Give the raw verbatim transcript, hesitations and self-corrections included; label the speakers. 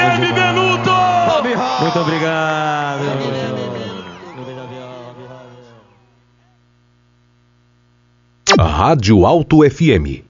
Speaker 1: Guilherme Benuto!
Speaker 2: Muito obrigado.
Speaker 3: Rádio Alto F M.